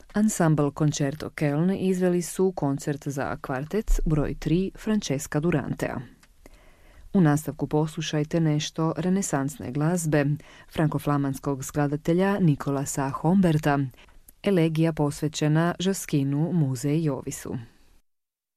Ansambl Concerto Köln izveli su koncert za kvartet broj 3 Francesca Durantea. U nastavku poslušajte nešto renesansne glazbe frankoflamanskog skladatelja Nikolasa Homberta, elegija posvećena Žaskinu Muze i Jovisu.